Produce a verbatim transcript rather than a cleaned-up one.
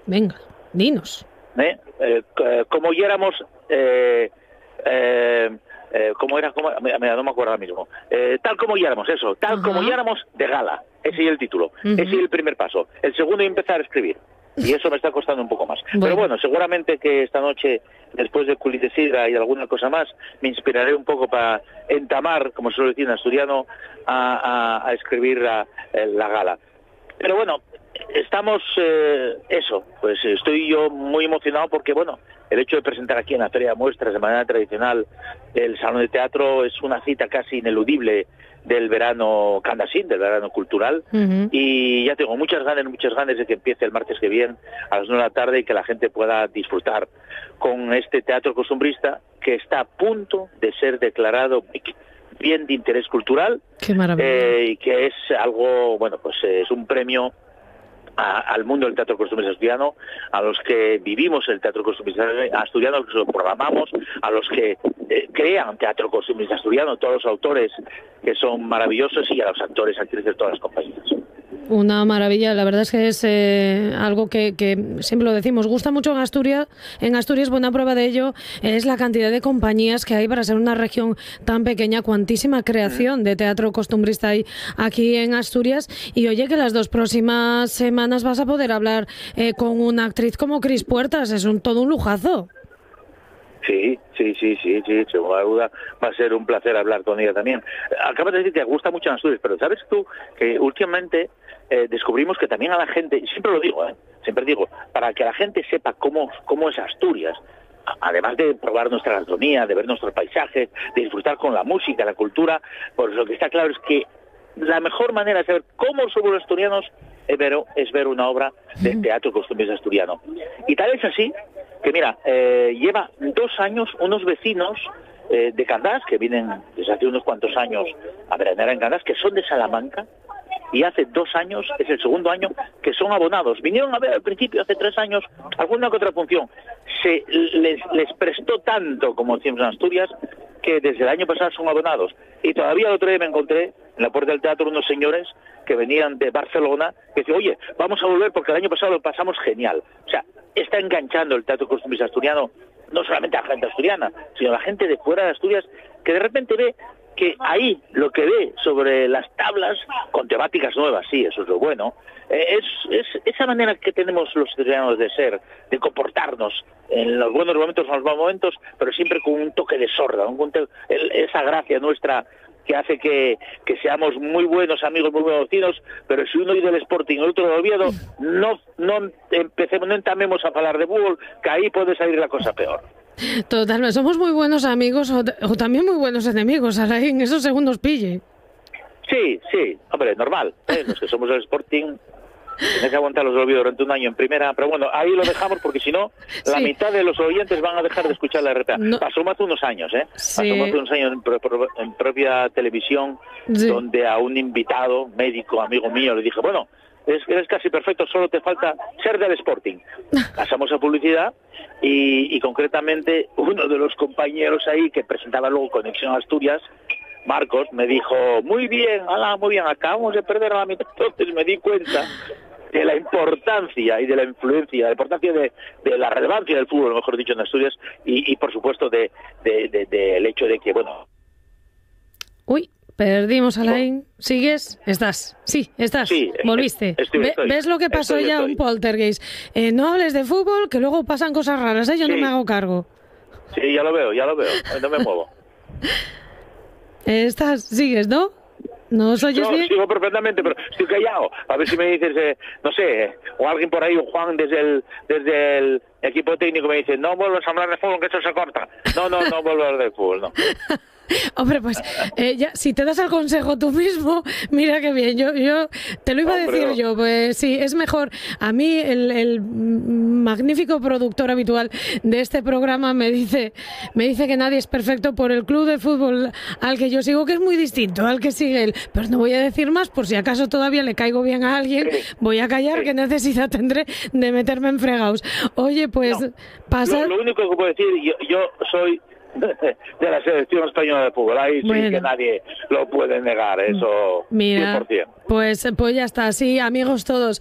Venga, dinos. ¿Eh? Eh, como oyéramos... Eh, eh, eh, ¿Cómo era? ¿Cómo? Me, me, no me acuerdo ahora mismo. Eh, tal como oyéramos, eso. Tal uh-huh. como oyéramos de gala. Ese es el título. Uh-huh. Ese es el primer paso. El segundo es empezar a escribir. Y eso me está costando un poco más. Bueno. Pero bueno, seguramente que esta noche, después de Culit de Sidra y alguna cosa más, me inspiraré un poco para entamar, como suelo decir en asturiano, a, a, a escribir la, la gala. Pero bueno, estamos, eh, eso, pues estoy yo muy emocionado porque, bueno, el hecho de presentar aquí en la Feria de Muestras de manera tradicional el Salón de Teatro es una cita casi ineludible del verano candasín, del verano cultural, uh-huh. y ya tengo muchas ganas, muchas ganas de que empiece el martes que viene a las nueve de la tarde y que la gente pueda disfrutar con este teatro costumbrista que está a punto de ser declarado bien de interés cultural. Qué maravilla. Eh, y que es algo, bueno, pues es un premio A, al mundo del teatro costumbrista asturiano, a los que vivimos el teatro costumbrista asturiano, a los que lo programamos, a los que eh, crean teatro costumbrista asturiano, todos los autores que son maravillosos y a los actores, actrices de todas las compañías. Una maravilla, la verdad es que es eh, algo que, que siempre lo decimos, gusta mucho en Asturias. En Asturias, buena prueba de ello es la cantidad de compañías que hay para ser una región tan pequeña, cuantísima creación de teatro costumbrista hay aquí en Asturias. Y oye, que las dos próximas semanas vas a poder hablar eh, con una actriz como Cris Puertas, es un todo un lujazo. Sí, sí, sí, sí, sí, sin duda va a ser un placer hablar con ella también. Acabas de decir que te gusta mucho en Asturias, pero ¿sabes tú que últimamente eh, descubrimos que también a la gente, y siempre lo digo, eh, siempre digo, para que la gente sepa cómo, cómo es Asturias, además de probar nuestra gastronomía, de ver nuestros paisajes, de disfrutar con la música, la cultura, pues lo que está claro es que la mejor manera de saber cómo somos los asturianos es ver, es ver una obra de teatro costumbrista asturiano. Y tal es así que, mira, eh, lleva dos años unos vecinos eh, de Candás, que vienen desde hace unos cuantos años a veranear en Candás, que son de Salamanca, y hace dos años, es el segundo año, que son abonados. Vinieron a ver al principio, hace tres años, alguna que otra función. Se les, les prestó tanto, como decimos en Asturias, que desde el año pasado son abonados. Y todavía el otro día me encontré en la puerta del teatro unos señores que venían de Barcelona, que decían, oye, vamos a volver porque el año pasado lo pasamos genial. O sea, está enganchando el teatro costumbrista asturiano, no solamente a la gente asturiana, sino a la gente de fuera de Asturias, que de repente ve que ahí lo que ve sobre las tablas, con temáticas nuevas, sí, eso es lo bueno, eh, es, es esa manera que tenemos los asturianos de ser, de comportarnos en los buenos momentos, en los malos momentos, pero siempre con un toque de sorda, un toque, esa gracia nuestra que hace que, que seamos muy buenos amigos, muy buenos vecinos, pero si uno oye del Sporting y el otro del Oviedo, no, no empecemos, no entamemos a hablar de fútbol, que ahí puede salir la cosa peor. Totalmente, somos muy buenos amigos o, o también muy buenos enemigos, Alain, eso según nos pille. Sí, sí, hombre, normal, ¿eh? Los que somos el Sporting tienes que aguantar los Oviedo durante un año en primera, pero bueno, ahí lo dejamos porque si no, sí. La mitad de los oyentes van a dejar de escuchar la R P A. No. Pasó más de unos años, ¿eh? Sí. Pasó más de unos años en, pro, pro, en propia televisión, sí. Donde a un invitado, médico, amigo mío, le dije, bueno, es que eres casi perfecto, solo te falta ser del Sporting. Pasamos a publicidad y, y concretamente uno de los compañeros ahí que presentaba luego Conexión Asturias, Marcos, me dijo, muy bien, ala, muy bien, acabamos de perder a la mitad. Entonces me di cuenta de la importancia y de la influencia, la importancia de, de la relevancia del fútbol, mejor dicho, en Asturias, y, y por supuesto de, de, de, de el hecho de que, bueno... Uy, perdimos a Alain. ¿Sigues? ¿Estás? Sí, estás. Sí, volviste. Estoy, estoy, ¿Ves lo que pasó estoy, ya? estoy. Un poltergeist. Eh, no hables de fútbol, que luego pasan cosas raras, ¿eh? Yo sí. No me hago cargo. Sí, ya lo veo, ya lo veo. No me muevo. Estás, sigues, ¿no? ¿No os oyes Yo bien? sigo perfectamente, pero estoy callado. A ver si me dices, eh, no sé, eh, o alguien por ahí, o Juan desde el desde el equipo técnico me dice, no vuelvas a hablar de fútbol, que esto se corta. No, no, no vuelvo a hablar de fútbol, no. Hombre, pues eh, ya, si te das el consejo tú mismo, mira qué bien. Yo, yo te lo iba Hombre, a decir yo, pues sí, es mejor. A mí el, el magnífico productor habitual de este programa me dice, me dice que nadie es perfecto por el club de fútbol al que yo sigo, que es muy distinto al que sigue él. Pero no voy a decir más por si acaso todavía le caigo bien a alguien. Sí. Voy a callar, sí. Que necesidad tendré de meterme en fregados. Oye, pues no, pasa. Lo, lo único que puedo decir, yo, yo soy de la selección española de fútbol, ahí sí bueno. Que nadie lo puede negar, eso Mira, cien por ciento. Pues, pues ya está, sí, amigos todos,